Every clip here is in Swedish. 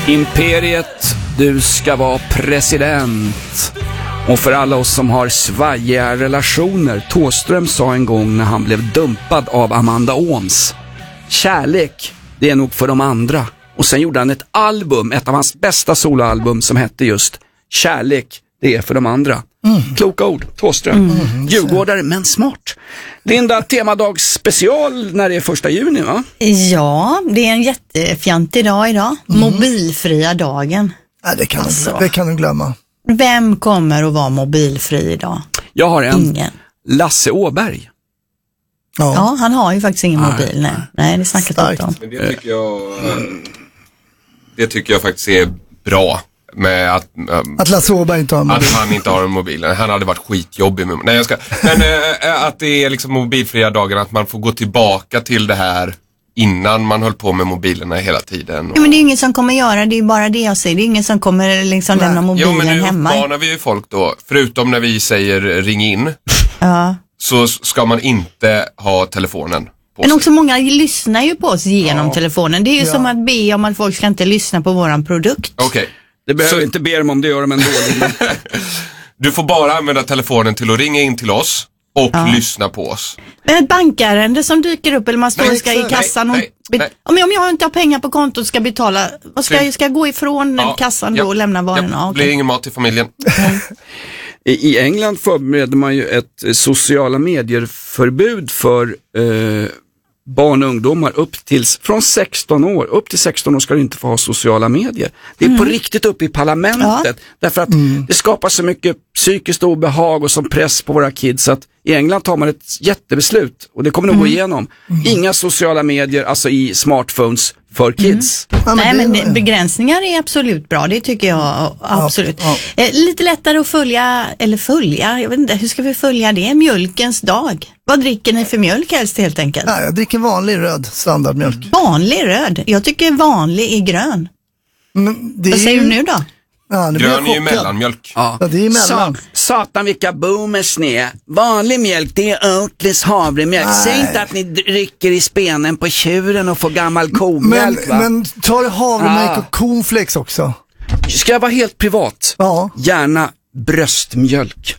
Imperiet, du ska vara president. Och för alla oss som har svajiga relationer, Thåström sa en gång när han blev dumpad av Amanda Ooms: kärlek, det är nog för de andra. Och sen gjorde han ett album, ett av hans bästa soloalbum, som hette just Kärlek, det är för de andra. Kloka ord, Thåström. Djurgårdare, men smart. Linda, temadagsspecial när det är 1 juni, va? Ja, det är en jättefjantig dag idag. Mobilfria dagen. Nej, det kan du glömma. Vem kommer att vara mobilfri idag? Jag har en. Ingen. Lasse Åberg. Ja, han har ju faktiskt ingen mobil. Nej, det snackat inte om. Men det tycker jag faktiskt är bra. Med att Lasse Åberg inte har en mobil. Att han inte har en mobil. Han hade varit skitjobbig med. Nej, men att det är liksom mobilfria dagar, att man får gå tillbaka till det här innan man höll på med mobilerna hela tiden. Ja, men det är ingen som kommer göra, det är bara det jag säger. Det är ingen som kommer liksom lämna mobilen hemma. Jo, men nu uppmanar vi ju folk då, förutom när vi säger ring in, så ska man inte ha telefonen på men sig. också många lyssnar ju på oss genom telefonen. Det är ju som att be om att folk ska inte lyssna på våran produkt. Okej. Det behöver inte be dem om, det gör de ändå. Du får bara använda telefonen till att ringa in till oss och lyssna på oss. Men ett bankärende som dyker upp, eller man står i kassan om jag inte har pengar på kontot ska betala, vad ska jag gå ifrån kassan då och lämna varorna? Det blir ingen mat till familjen. I England förbereder man ju ett sociala medier-förbud för barn och ungdomar från 16 år. Upp till 16 år ska du inte få ha sociala medier. Det är på riktigt upp i parlamentet. Därför att det skapar så mycket psykiskt obehag och som press på våra kids. Så att i England tar man ett jättebeslut. Och det kommer nog gå igenom. Inga sociala medier, alltså i smartphones, för kids. Nej, men begränsningar är absolut bra. Det tycker jag absolut. Lite lättare att följa, jag vet inte, hur ska vi följa det? Mjölkens dag. Vad dricker ni för mjölk helst, helt enkelt? Nej, jag dricker vanlig röd standardmjölk. Vanlig röd? Jag tycker vanlig är grön. Vad säger du nu då? Ja, grön är ju mellanmjölk. Ja, det är mellan. Satan vilka boomers ni är. Vanlig mjölk, det är Oatlys havremjölk. Säg inte att ni rycker i spenen på tjuren och får gammal komjölk, va? Men ta havremjölk och cornflakes också. Ska jag vara helt privat? Ja. Gärna bröstmjölk.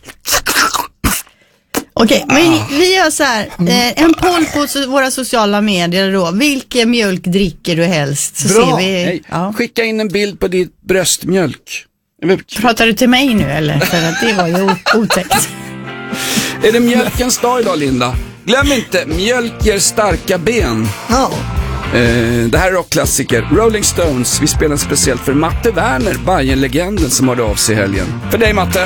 Okej, men vi gör så här. En poll på våra sociala medier då. Vilken mjölk dricker du helst? Så bra. Ser vi. Nej, skicka in en bild på ditt bröstmjölk. Pratar du till mig nu eller? För att det var ju otäckt. Är det mjölkens dag idag, Linda? Glöm inte, mjölk ger starka ben. Ja. Det här är rockklassiker. Rolling Stones. Vi spelar speciellt för Matte Werner, Bayern-legenden, som hörde av sig i helgen. För dig, Matte.